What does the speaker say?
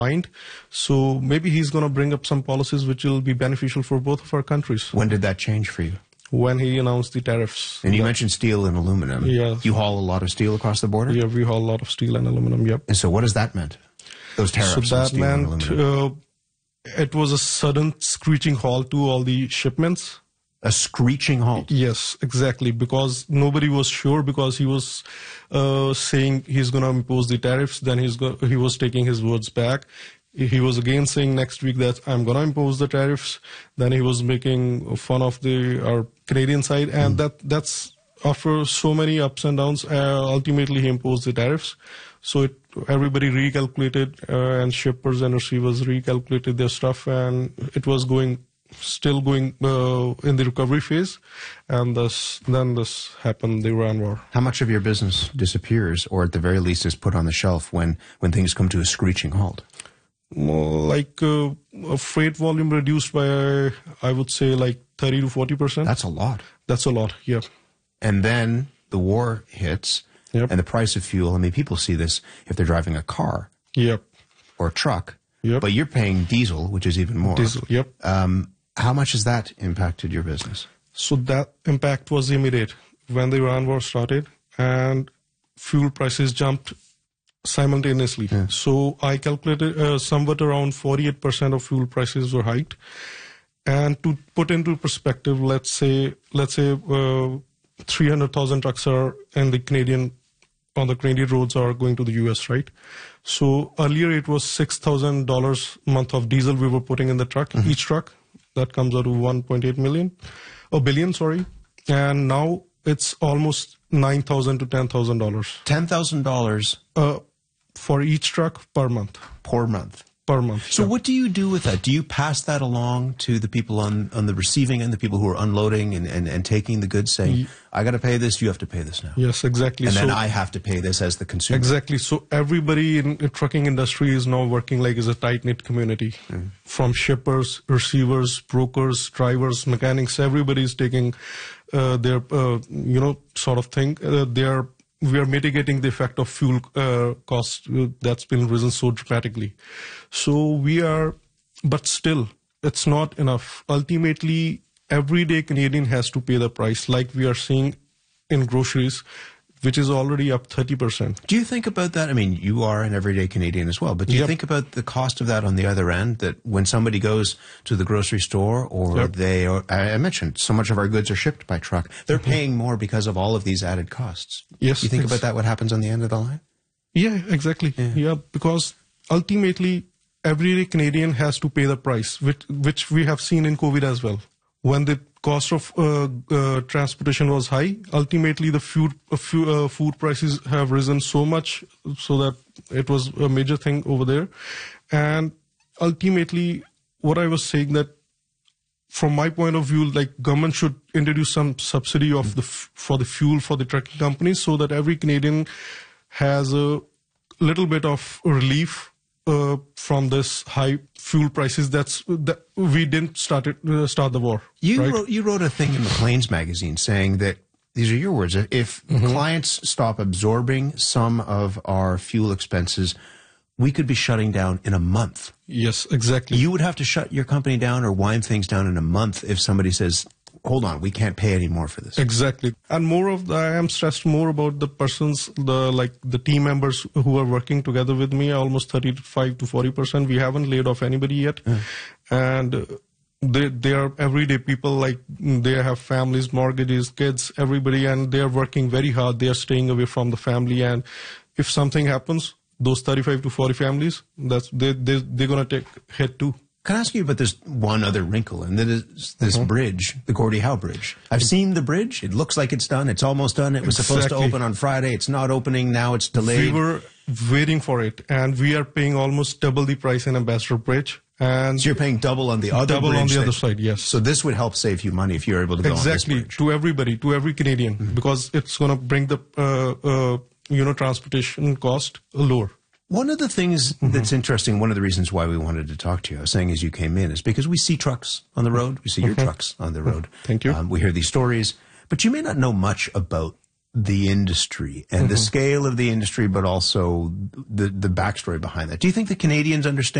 mind. So maybe he's going to bring up some policies which will be beneficial for both of our countries. When did that change for you? When he announced the tariffs. And you mentioned steel and aluminum. Yeah. You haul a lot of steel across the border? Yeah, we haul a lot of steel and aluminum, yep. And so what has that meant? Those tariffs So on that steel and meant aluminum? it was a sudden screeching halt to all the shipments. A screeching halt? Yes, exactly, because nobody was sure, because he was saying he's going to impose the tariffs, then he was taking his words back. He was again saying next week that I'm going to impose the tariffs. Then he was making fun of our Canadian side, and that's after so many ups and downs, ultimately he imposed the tariffs. So everybody recalculated, and shippers and receivers recalculated their stuff, and it was still going in the recovery phase, and then this happened, the Iran war. How much of your business disappears, or at the very least is put on the shelf when things come to a screeching halt? Like a freight volume reduced by, I would say, like 30 to 40%. That's a lot. That's a lot, yeah. And then the war hits, Yep. and the price of fuel. I mean, people see this if they're driving a car Yep. or a truck, Yep. but you're paying diesel, which is even more. Diesel, yep. How much has that impacted your business? So that impact was immediate when the Iran war started, and fuel prices jumped simultaneously. Yeah. So I calculated somewhat around 48% of fuel prices were hiked. And to put into perspective, let's say 300,000 trucks are on the Canadian roads are going to the US, right? So earlier it was $6,000 a month of diesel we were putting in the truck, each truck. That comes out to 1.8 billion, sorry. And now it's almost $9,000 to $10,000. $10,000 for each truck per month. per month. Per month. So yeah. what do you do with that? Do you pass that along to the people on the receiving end, the people who are unloading and taking the goods, saying, I got to pay this, you have to pay this now? Yes, exactly. And then I have to pay this as the consumer. Exactly. So everybody in the trucking industry is now working like as a tight-knit community. From shippers, receivers, brokers, drivers, mechanics, everybody is taking their, sort of thing. We are mitigating the effect of fuel cost that's been risen so dramatically. So but still, it's not enough. Ultimately, everyday Canadian has to pay the price, like we are seeing in groceries, which is already up 30%. Do you think about that? I mean, you are an everyday Canadian as well, but do you think about the cost of that on the other end, that when somebody goes to the grocery store or I mentioned so much of our goods are shipped by truck, they're paying more because of all of these added costs. Yes. You think about that, what happens on the end of the line? Yeah, exactly. Yeah, because ultimately, everyday Canadian has to pay the price, which we have seen in COVID as well. When the cost of transportation was high, ultimately the food prices have risen so much so that it was a major thing over there. And ultimately, what I was saying that from my point of view, like government should introduce some subsidy of for the fuel for the trucking companies so that every Canadian has a little bit of relief from this high fuel prices that we didn't start the war. You wrote a thing in Maclean's magazine saying that, these are your words, if clients stop absorbing some of our fuel expenses, we could be shutting down in a month. Yes, exactly. You would have to shut your company down or wind things down in a month if somebody says, hold on, we can't pay any more for this. Exactly. And I am stressed more about the persons, the team members who are working together with me, almost 35 to 40%. We haven't laid off anybody yet. And they are everyday people, like they have families, mortgages, kids, everybody, and they are working very hard. They are staying away from the family. And if something happens, those 35 to 40 families, they're going to take hit too. Can I ask you about this one other wrinkle, and that is this bridge, the Gordie Howe Bridge? I've seen the bridge. It looks like it's done. It's almost done. It was supposed to open on Friday. It's not opening. Now it's delayed. We were waiting for it, and we are paying almost double the price in Ambassador Bridge. And so you're paying double on the other bridge? Double on the other side, yes. So this would help save you money if you're able to go on this bridge. To everybody, to every Canadian, because it's going to bring the transportation cost lower. One of the things that's interesting, one of the reasons why we wanted to talk to you, I was saying as you came in, is because we see trucks on the road. We see your trucks on the road. Thank you. We hear these stories, but you may not know much about the industry and the scale of the industry, but also the backstory behind that. Do you think the Canadians understand